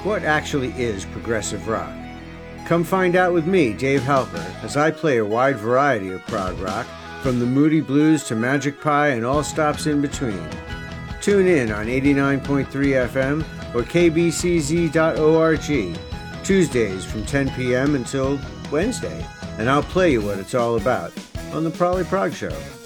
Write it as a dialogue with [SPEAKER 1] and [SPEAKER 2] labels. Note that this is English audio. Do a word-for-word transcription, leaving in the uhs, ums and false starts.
[SPEAKER 1] What actually is progressive rock? Come find out with me, Dave Halper, as I play a wide variety of prog rock, from the Moody Blues to Magic Pie and all stops in between. Tune in on eighty-nine point three F M or K B C Z dot org, Tuesdays from ten p.m. until Wednesday, and I'll play you what it's all about on the Prolly Prog Show.